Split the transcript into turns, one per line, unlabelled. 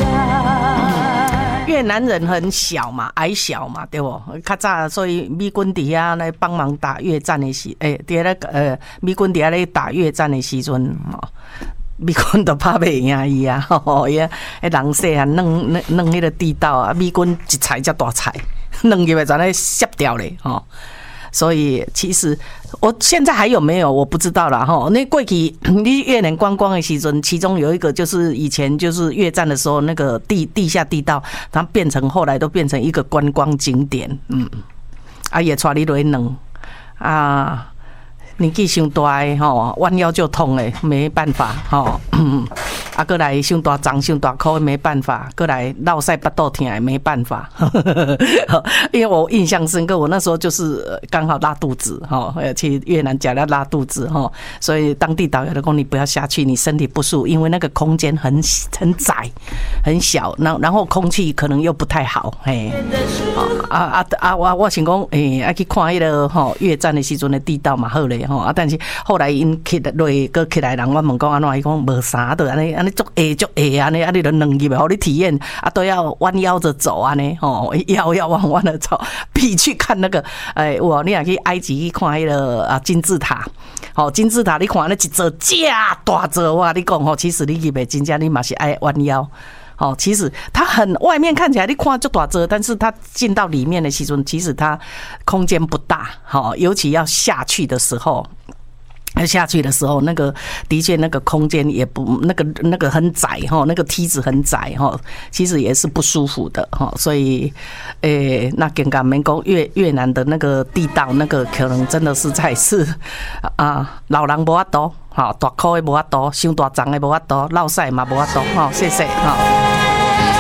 越南人很小嘛，矮小嘛，对不？较早所以美军底下来帮忙打越战的时，伫那个美军底下来打越战的时阵，美军都拍袂赢伊啊！吼，伊人细汉弄迄个地道啊，美军一踩才大踩，弄入来全咧削掉咧，吼。所以其实我现在还有没有我不知道啦齁。那过去你越南观光的时阵，其中有一个就是以前就是越战的时候那个地下地道，它后来都变成一个观光景点，也带你落去弄啊。年纪伤大的吼，弯腰就痛诶，没办法吼。过来伤大张、伤大块没办法，过来落屎巴肚疼也没办法。因为我印象深刻，我那时候就是刚好拉肚子哈，去越南假要拉肚子哈，所以当地导游就说你不要下去，你身体不舒服，因为那个空间很窄很小，然后空气可能又不太好，嘿。我想讲要去看迄个吼越战的时阵的地道嘛好咧吼，但是后来因起来人，我问讲安怎，伊讲无啥的，安尼足下安尼，你就弄入来，互你体验都要弯腰着走安尼吼，腰要弯的走，比去看那个你也去埃及去看迄个金字塔，金字塔你看那一座假大座，我跟你讲吼，其实你入来真正你嘛是爱弯腰。其实它很外面看起来你看就大座，但是它进到里面的时候，其实它空间不大，尤其要下去的时候。那个的确那个空间也不那个很窄哈，那个梯子很窄哈，其实也是不舒服的哈。所以那更加免讲越南的那个地道，那个可能真的是才是老人无法度，大块的无法度，伤大张的无法度，落屎嘛无法度哈。谢谢哈。